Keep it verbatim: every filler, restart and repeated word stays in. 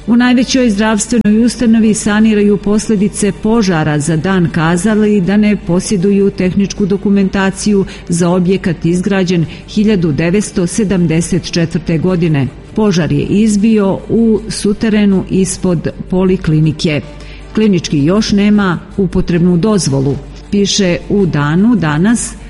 U najvećoj zdravstvenoj ustanovi saniraju posljedice požara za dan kazali da ne posjeduju tehničku dokumentaciju za objekat izgrađen hiljadu devetsto sedamdeset četvrte. godine. Požar je izbio u suterenu ispod poliklinike. Klinički još nema upotrebnu dozvolu, piše u Danu danas